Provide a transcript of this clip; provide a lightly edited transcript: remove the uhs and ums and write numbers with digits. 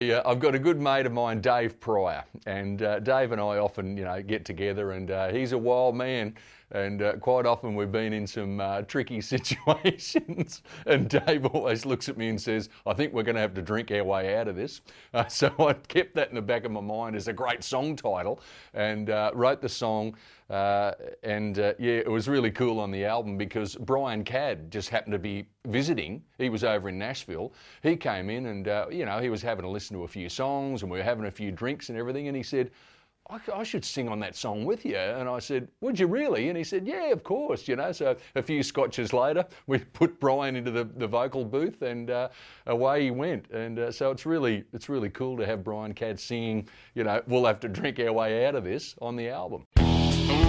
Yeah, I've got a good mate of mine, Dave Pryor, and Dave and I often, get together, and he's a wild man, and quite often we've been in some tricky situations, and Dave always looks at me and says, "I think we're going to have to drink our way out of this." So I kept that in the back of my mind as a great song title, and wrote the song. It was really cool on the album because Brian Cadd just happened to be visiting. He was over in Nashville. He came in and, he was having a listen to a few songs and we were having a few drinks and everything. And he said, I should sing on that song with you. And I said, would you really? And he said, yeah, of course, So a few scotches later, we put Brian into the vocal booth and away he went. And so it's really cool to have Brian Cadd singing, we'll have to drink our way out of this on the album.